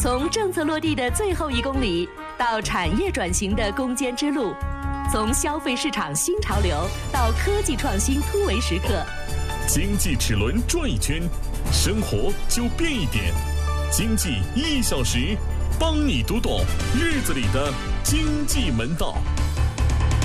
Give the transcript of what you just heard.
从政策落地的最后1公里到产业转型的攻坚之路，从消费市场新潮流到科技创新突围时刻， 经济齿轮转一圈，生活就变一点。经济1小时，帮你读懂日子里的经济门道。